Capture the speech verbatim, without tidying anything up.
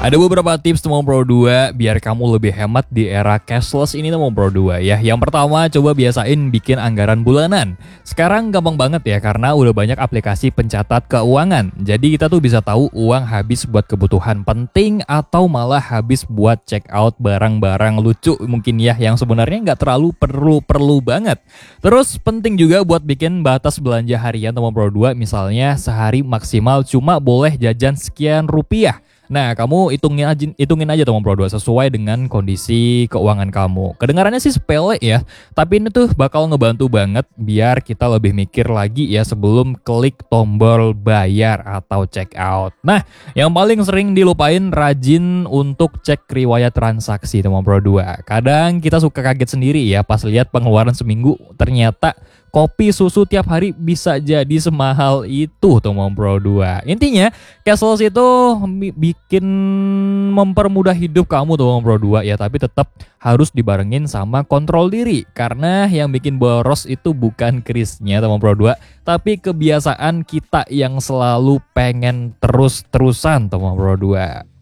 Ada beberapa tips teman Pro dua biar kamu lebih hemat di era cashless ini teman Pro dua ya. Yang pertama, coba biasain bikin anggaran bulanan. Sekarang gampang banget ya karena udah banyak aplikasi pencatat keuangan. Jadi kita tuh bisa tahu uang habis buat kebutuhan penting atau malah habis buat check out barang-barang lucu mungkin ya yang sebenarnya nggak terlalu perlu-perlu banget. Terus penting juga buat bikin batas belanja harian teman Pro dua, misalnya sehari maksimal cuma boleh jajan sekian rupiah. Nah, kamu hitungin aja, hitungin aja teman Pro dua sesuai dengan kondisi keuangan kamu. Kedengarannya sih sepele ya, tapi ini tuh bakal ngebantu banget biar kita lebih mikir lagi ya sebelum klik tombol bayar atau check out. Nah, yang paling sering dilupain rajin untuk cek riwayat transaksi teman Pro dua. Kadang kita suka kaget sendiri ya pas lihat pengeluaran seminggu, ternyata kopi susu tiap hari bisa jadi semahal itu teman Pro dua. Intinya cashless itu bikin mempermudah hidup kamu teman Pro dua ya, tapi tetap harus dibarengin sama kontrol diri. Karena yang bikin boros itu bukan krisnya teman Pro dua, tapi kebiasaan kita yang selalu pengen terus-terusan teman Pro dua.